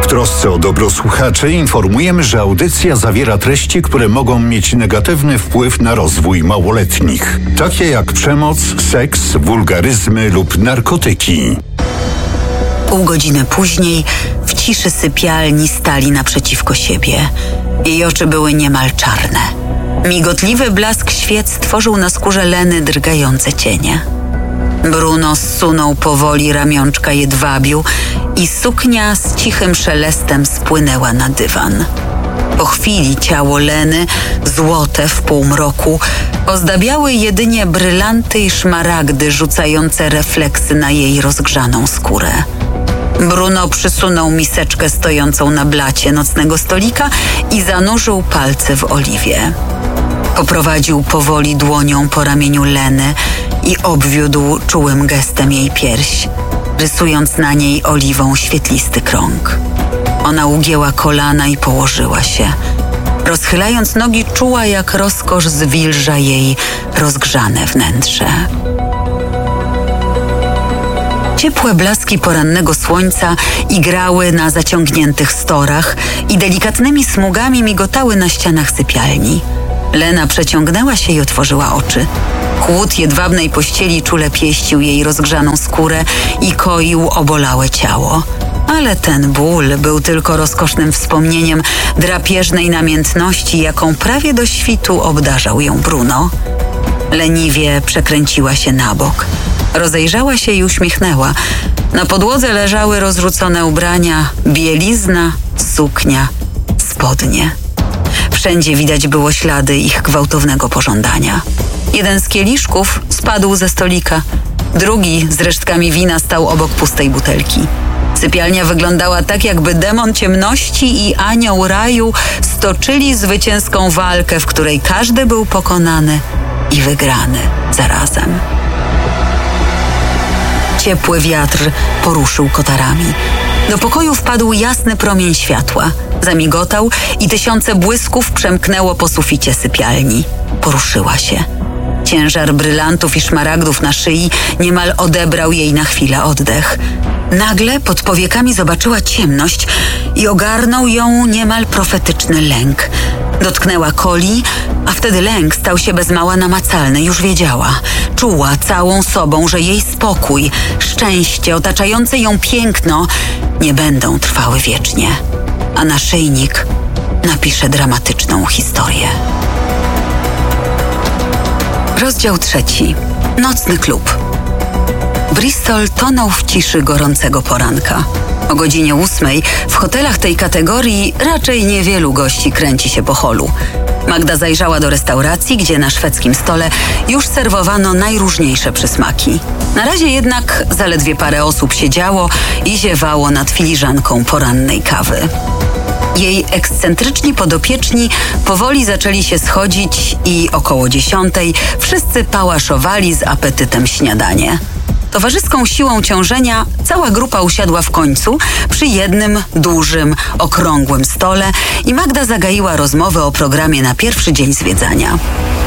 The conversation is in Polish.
trosce o dobro słuchaczy informujemy, że audycja zawiera treści, które mogą mieć negatywny wpływ na rozwój małoletnich, takie jak przemoc, seks, wulgaryzmy lub narkotyki. Pół godziny później w ciszy sypialni stali naprzeciwko siebie. Jej oczy były niemal czarne. Migotliwy blask świec tworzył na skórze Leny drgające cienie. Bruno zsunął powoli ramionczka jedwabiu i suknia z cichym szelestem spłynęła na dywan. Po chwili ciało Leny, złote w półmroku, ozdabiały jedynie brylanty i szmaragdy rzucające refleksy na jej rozgrzaną skórę. Bruno przysunął miseczkę stojącą na blacie nocnego stolika i zanurzył palce w oliwie. Poprowadził powoli dłonią po ramieniu Leny i obwiódł czułym gestem jej pierś, rysując na niej oliwą świetlisty krąg. Ona ugięła kolana i położyła się. Rozchylając nogi, czuła, jak rozkosz zwilża jej rozgrzane wnętrze. Ciepłe blaski porannego słońca igrały na zaciągniętych storach i delikatnymi smugami migotały na ścianach sypialni. Lena przeciągnęła się i otworzyła oczy. Chłód jedwabnej pościeli czule pieścił jej rozgrzaną skórę i koił obolałe ciało. Ale ten ból był tylko rozkosznym wspomnieniem drapieżnej namiętności, jaką prawie do świtu obdarzał ją Bruno. Leniwie przekręciła się na bok. Rozejrzała się i uśmiechnęła. Na podłodze leżały rozrzucone ubrania, bielizna, suknia, spodnie. Wszędzie widać było ślady ich gwałtownego pożądania. Jeden z kieliszków spadł ze stolika, drugi z resztkami wina stał obok pustej butelki. Sypialnia wyglądała tak, jakby demon ciemności i anioł raju stoczyli zwycięską walkę, w której każdy był pokonany i wygrany zarazem. Ciepły wiatr poruszył kotarami. Do pokoju wpadł jasny promień światła. Zamigotał i tysiące błysków przemknęło po suficie sypialni. Poruszyła się. Ciężar brylantów i szmaragdów na szyi niemal odebrał jej na chwilę oddech. Nagle pod powiekami zobaczyła ciemność i ogarnął ją niemal profetyczny lęk. Dotknęła Coli, a wtedy lęk stał się bez mała namacalny. Już wiedziała, czuła całą sobą, że jej spokój, szczęście, otaczające ją piękno nie będą trwały wiecznie. A naszyjnik napisze dramatyczną historię. Rozdział 3. Nocny klub. Bristol tonął w ciszy gorącego poranka. O godzinie 8 w hotelach tej kategorii raczej niewielu gości kręci się po holu. Magda zajrzała do restauracji, gdzie na szwedzkim stole już serwowano najróżniejsze przysmaki. Na razie jednak zaledwie parę osób siedziało i ziewało nad filiżanką porannej kawy. Jej ekscentryczni podopieczni powoli zaczęli się schodzić i około 10 wszyscy pałaszowali z apetytem śniadanie. Towarzyską siłą ciążenia cała grupa usiadła w końcu przy jednym, dużym, okrągłym stole i Magda zagaiła rozmowę o programie na pierwszy dzień zwiedzania.